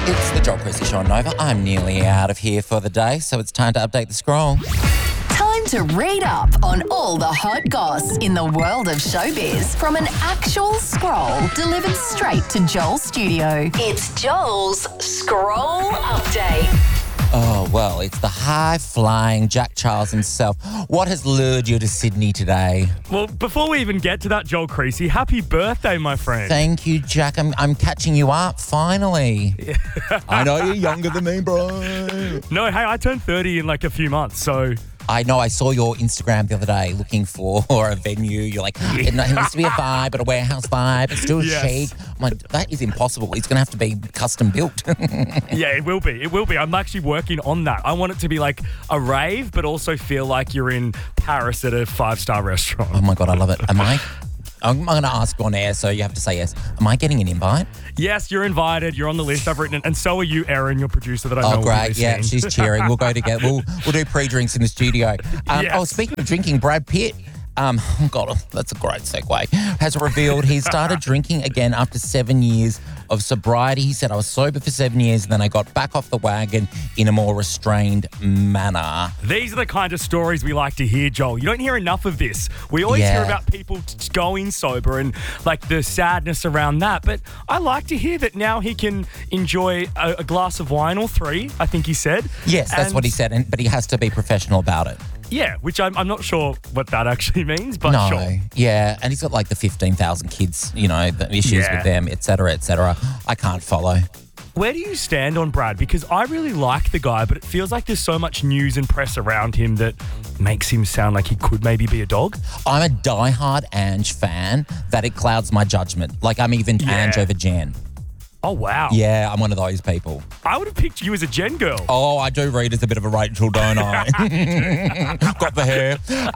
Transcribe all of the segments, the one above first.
It's the Joel Creasy Show on Nova. I'm nearly out of here for the day, so it's time to update the scroll. Time to read up on all the hot goss in the world of showbiz from an actual scroll delivered straight to Joel's studio. It's Joel's Scroll Update. Oh, well, it's the high-flying Jack Charles himself. What has lured you to Sydney today? Well, before we even get to that, Joel Creasy, happy birthday, my friend. Thank you, Jack. I'm catching you up, finally. I know you're younger than me, bro. No, hey, I turned 30 in like a few months, so... I know, I saw your Instagram the other day looking for a venue. You're like, it needs to be a vibe, but a warehouse vibe. It's still chic. I'm like, that is impossible. It's going to have to be custom built. Yeah, it will be. It will be. I'm actually working on that. I want it to be like a rave, but also feel like you're in Paris at a 5-star restaurant. Oh, my God, I love it. I'm going to ask on air, so you have to say yes. Am I getting an invite? Yes, you're invited. You're on the list. I've written it. And so are you, Erin, your producer that I know. Oh, great. Yeah, she's cheering. We'll go together. We'll do pre-drinks in the studio. Yes. Oh, speaking of drinking, Brad Pitt, God, that's a great segue, has revealed he started drinking again after 7 years of sobriety. He said, I was sober for 7 years and then I got back off the wagon in a more restrained manner. These are the kind of stories we like to hear, Joel. You don't hear enough of this. We always hear about people going sober and like the sadness around that. But I like to hear that now he can enjoy a glass of wine or 3, I think he said. Yes, that's what he said, but he has to be professional about it. Yeah, which I'm not sure what that actually means, but no, sure. Yeah, and he's got like the 15,000 kids, the issues with them, et cetera, et cetera. I can't follow. Where do you stand on Brad? Because I really like the guy, but it feels like there's so much news and press around him that makes him sound like he could maybe be a dog. I'm a diehard Ange fan that it clouds my judgment. Like I'm even Ange over Jen. Oh, wow. Yeah, I'm one of those people. I would have picked you as a Jen girl. Oh, I do read as a bit of a Rachel, don't I? Got the hair.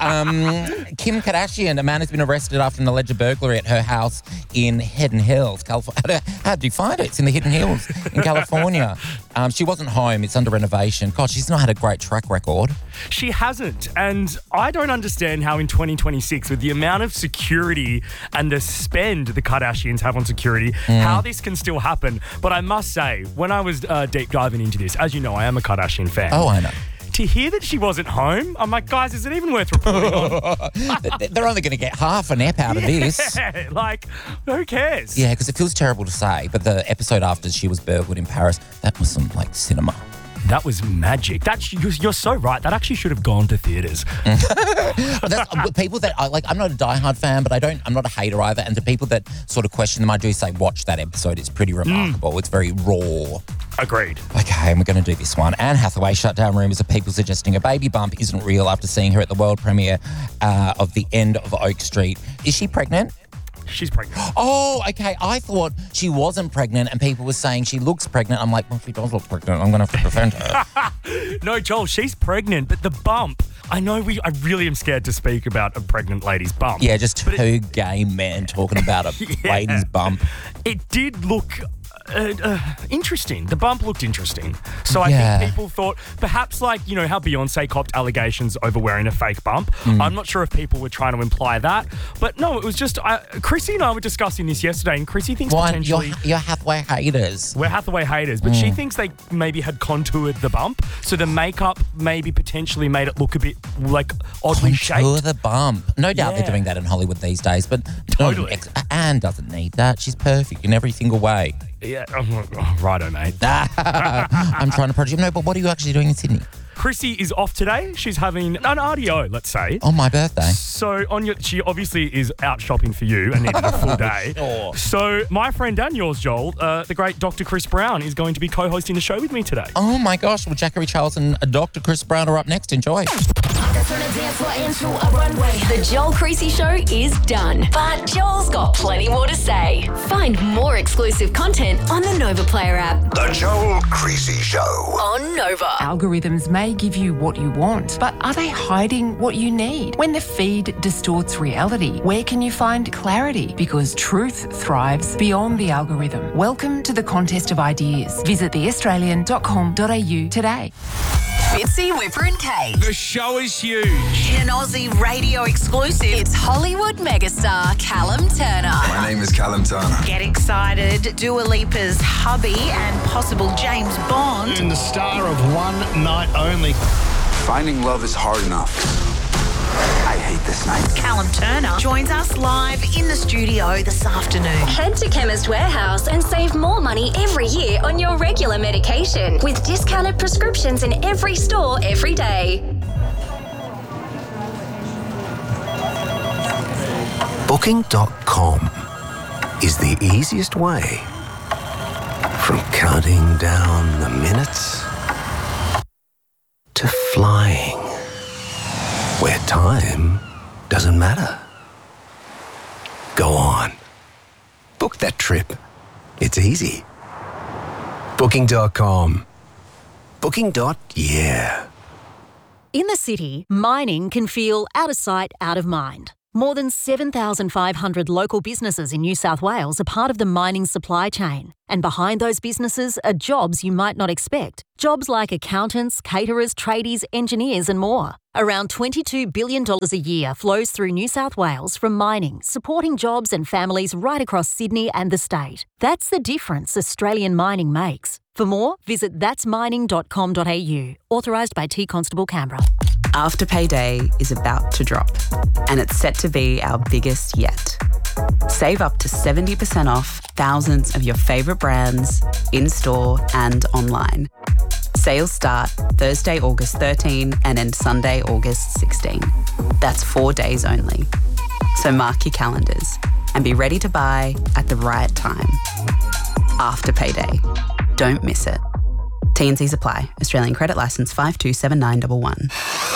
Kim Kardashian, a man has been arrested after an alleged burglary at her house in Hidden Hills, California. How do you find it? It's in the Hidden Hills in California. She wasn't home. It's under renovation. God, she's not had a great track record. She hasn't. And I don't understand how in 2026, with the amount of security and the spend the Kardashians have on security, how this can still happen. But I must say, when I was deep diving into this, as you know, I am a Kardashian fan. Oh, I know. To hear that she wasn't home, I'm like, guys, is it even worth reporting on? They're only going to get half an ep out of this. Like, who cares? Yeah, because it feels terrible to say, but the episode after she was burgled in Paris, that was some, cinema. That was magic. You're so right. That actually should have gone to theatres. But that's, people that I'm not a diehard fan, but I'm not a hater either. And to people that sort of question them, I do say watch that episode. It's pretty remarkable. It's very raw. Agreed. Okay, and we're going to do this one. Anne Hathaway shut down rumours of people suggesting a baby bump isn't real after seeing her at the world premiere of The End of Oak Street. Is she pregnant? She's pregnant. Oh, okay. I thought she wasn't pregnant and people were saying she looks pregnant. I'm like, well, if she does look pregnant, I'm going to have to defend her. No, Joel, she's pregnant, but the bump, I really am scared to speak about a pregnant lady's bump. Yeah, just two gay men talking about a lady's bump. It did look... interesting. The bump looked interesting. So I think people thought perhaps how Beyonce copped allegations over wearing a fake bump. I'm not sure if people were trying to imply that. But no, it was just, Chrissy and I were discussing this yesterday and Chrissy thinks potentially... You're Hathaway haters. We're Hathaway haters. But she thinks they maybe had contoured the bump. So the makeup maybe potentially made it look a bit oddly shaped. Contour the bump. No doubt they're doing that in Hollywood these days. But totally. Anne doesn't need that. She's perfect in every single way. Yeah, righto, mate. I'm trying to project. No, but what are you actually doing in Sydney? Chrissy is off today. She's having an RDO, let's say. On my birthday. So she obviously is out shopping for you and needed a full day. Sure. So my friend and yours, Joel, the great Dr. Chris Brown, is going to be co-hosting the show with me today. Oh my gosh. Well, Jackery Charles and Dr. Chris Brown are up next. Enjoy. The Joel Creasy Show is done, but Joel's got plenty more to say. Find more exclusive content on the Nova Player app. The Joel Creasy Show on Nova. Algorithms may give you what you want, but are they hiding what you need? When the feed distorts reality, where can you find clarity? Because truth thrives beyond the algorithm. Welcome to the contest of ideas. Visit theaustralian.com.au today. Fitzy, Whipper and Kate. The show is huge. In an Aussie radio exclusive, it's Hollywood megastar Callum Turner. My name is Callum Turner. Get excited, Dua Lipa's hubby and possible James Bond. And the star of One Night Only. Finding love is hard enough. I hate this night. Callum Turner joins us live in the studio this afternoon. Head to Chemist Warehouse and save more money every year on your regular medication with discounted prescriptions in every store every day. Booking.com is the easiest way from counting down the minutes to flying, where time doesn't matter. Go on. Book that trip. It's easy. Booking.com. Booking.yeah. In the city, mining can feel out of sight, out of mind. More than 7,500 local businesses in New South Wales are part of the mining supply chain. And behind those businesses are jobs you might not expect. Jobs like accountants, caterers, tradies, engineers and more. Around $22 billion a year flows through New South Wales from mining, supporting jobs and families right across Sydney and the state. That's the difference Australian mining makes. For more, visit that'smining.com.au. Authorised by T Constable Canberra. Afterpay Day is about to drop, and it's set to be our biggest yet. Save up to 70% off thousands of your favourite brands, in-store and online. Sales start Thursday, August 13 and end Sunday, August 16. That's 4 days only. So mark your calendars and be ready to buy at the right time. Afterpay Day. Don't miss it. T&Cs apply. Australian credit licence 527911.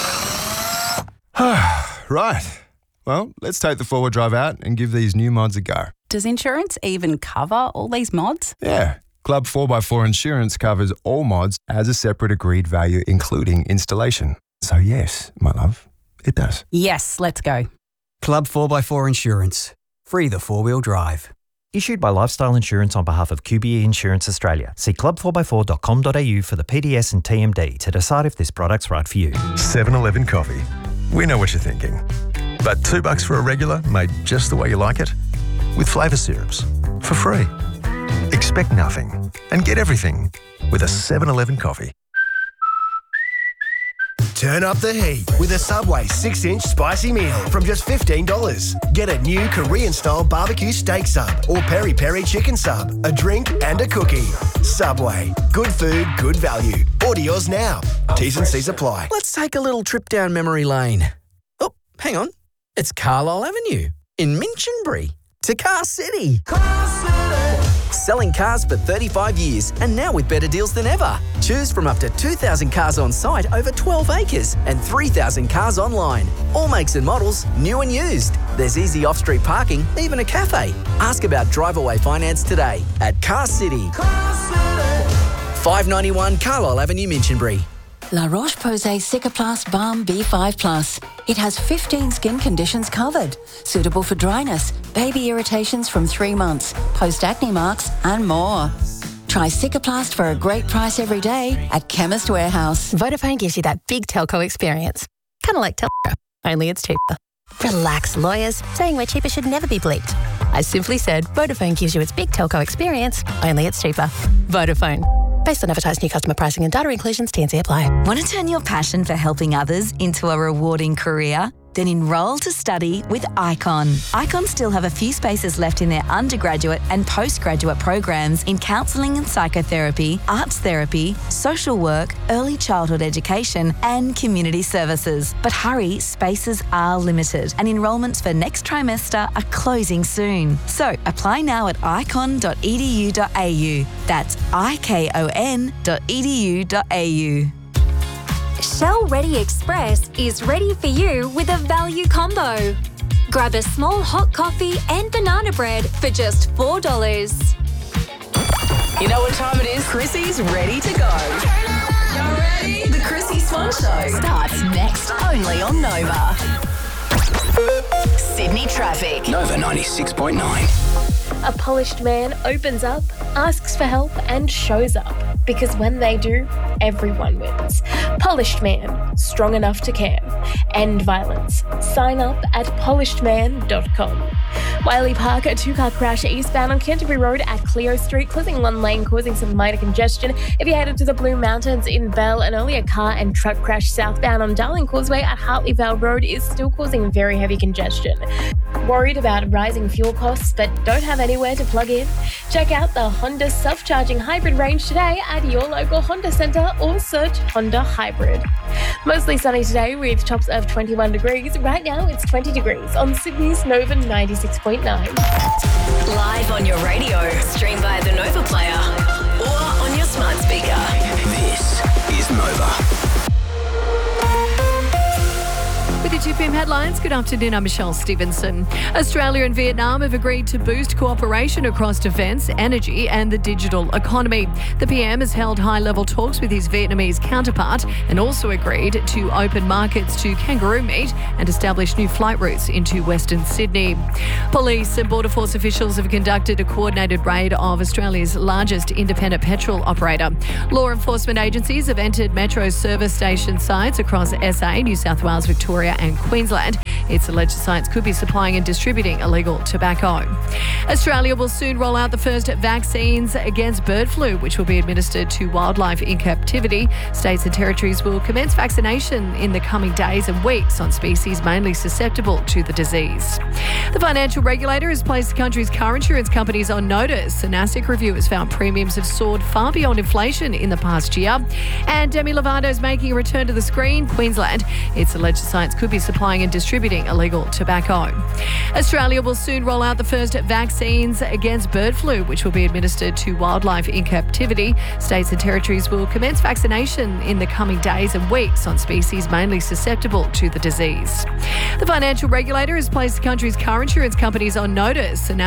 Right. Well, let's take the four-wheel drive out and give these new mods a go. Does insurance even cover all these mods? Yeah. Club 4x4 Insurance covers all mods as a separate agreed value, including installation. So yes, my love, it does. Yes, let's go. Club 4x4 Insurance. Free the four-wheel drive. Issued by Lifestyle Insurance on behalf of QBE Insurance Australia. See club4x4.com.au for the PDS and TMD to decide if this product's right for you. 7-Eleven coffee. We know what you're thinking. But $2 for a regular made just the way you like it? With flavour syrups. For free. Expect nothing and get everything with a 7-Eleven coffee. Turn up the heat with a Subway 6-inch spicy meal from just $15. Get a new Korean-style barbecue steak sub or peri-peri chicken sub, a drink and a cookie. Subway. Good food, good value. Order yours now. T's and C's apply. Let's take a little trip down memory lane. Oh, hang on. It's Carlisle Avenue in Minchinbury to Car City. Selling cars for 35 years and now with better deals than ever. Choose from up to 2,000 cars on site over 12 acres and 3,000 cars online. All makes and models, new and used. There's easy off-street parking, even a cafe. Ask about drive-away finance today at Car City. 591 Carlisle Avenue, Minchinbury. La Roche-Posay Cicaplast Balm B5 Plus. It has 15 skin conditions covered, suitable for dryness, baby irritations from 3 months, post-acne marks and more. Try Cicaplast for a great price every day at Chemist Warehouse. Vodafone gives you that big telco experience. Kind of like Telco, only it's cheaper. Relax, lawyers. Saying we're cheaper should never be bleeped. I simply said Vodafone gives you its big telco experience, only it's cheaper. Vodafone. Based on advertised new customer pricing and data inclusions, T&C apply. Want to turn your passion for helping others into a rewarding career? Then enroll to study with Icon. Icon still have a few spaces left in their undergraduate and postgraduate programs in counselling and psychotherapy, arts therapy, social work, early childhood education and community services. But hurry, spaces are limited and enrolments for next trimester are closing soon. So apply now at icon.edu.au. That's icon.edu.au. Shell Ready Express is ready for you with a value combo. Grab a small hot coffee and banana bread for just $4. You know what time it is? Chrissy's ready to go. Y'all ready? The Chrissy Swan Show starts next only on Nova. Sydney traffic. Nova 96.9. A polished man opens up, asks for help and shows up. because when they do, everyone wins. Polished Man, strong enough to care. End violence. Sign up at polishedman.com. Wiley Park, a two-car crash eastbound on Canterbury Road at Cleo Street, closing one lane, causing some minor congestion. If you headed to the Blue Mountains in Bell, an earlier car and truck crash southbound on Darling Causeway at Hartley Vale Road is still causing very heavy congestion. Worried about rising fuel costs but don't have anywhere to plug in? Check out the Honda self-charging hybrid range today at your local Honda Centre or search Honda Hybrid. Mostly sunny today with tops of 21 degrees. Right now it's 20 degrees on Sydney's Nova 96.9. Live on your radio, stream via the Nova Player or on your smart speaker. This is Nova. With your 2 p.m. headlines, good afternoon, I'm Michelle Stevenson. Australia and Vietnam have agreed to boost cooperation across defence, energy and the digital economy. The PM has held high-level talks with his Vietnamese counterpart and also agreed to open markets to kangaroo meat and establish new flight routes into Western Sydney. Police and Border Force officials have conducted a coordinated raid of Australia's largest independent petrol operator. Law enforcement agencies have entered Metro service station sites across SA, New South Wales, Victoria and Queensland. It's alleged the sites could be supplying and distributing illegal tobacco. Australia will soon roll out the first vaccines against bird flu, which will be administered to wildlife in captivity. States and territories will commence vaccination in the coming days and weeks on species mainly susceptible to the disease. The financial regulator has placed the country's car insurance companies on notice. An ASIC review has found premiums have soared far beyond inflation in the past year. And Demi Lovato is making a return to the screen. Queensland, it's alleged the sites could be supplying and distributing illegal tobacco. Australia will soon roll out the first vaccines against bird flu, which will be administered to wildlife in captivity. States and territories will commence vaccination in the coming days and weeks on species mainly susceptible to the disease. The financial regulator has placed the country's car insurance companies on notice.